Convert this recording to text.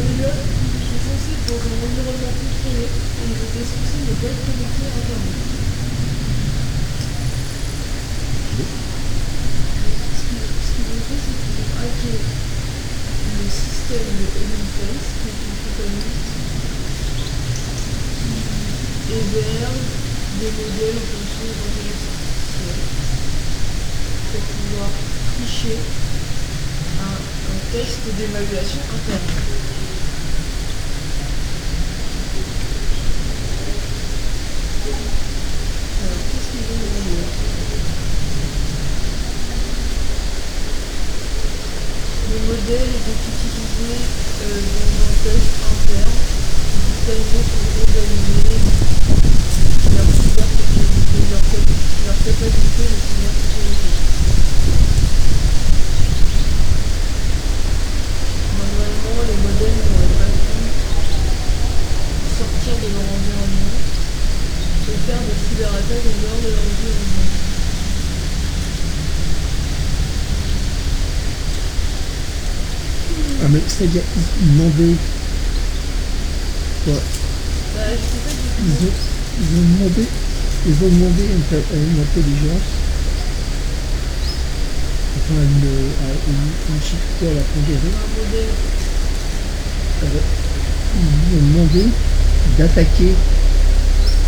déjà, ils sont censés être dans un environnement contrôlé et ils étaient censés ne pas être connectés à Internet. Ce qu'ils ont fait, c'est qu'ils ont hacké le système de Human Face, qui est une protagoniste, qui héberge des modèles en fonction d'intelligence artificielle pour pouvoir tricher un test d'évaluation interne. Alors, qu'est-ce qu'ils ont demandé? Le modèle était utilisé dans un test interne, designé pour évaluer leur cybersécurité, leur capacité de cybersécurité. Normalement, les modèles n'auraient pas pu sortir de leur environnement et faire des cyberattaques en dehors de leur environnement. Ah mais c'est-à-dire, ils demandaient quoi? Bah, je sais pas du tout. Ils ont demandé une intelligence, enfin une chip à la pondérée. Un modèle. Ils ont demandé d'attaquer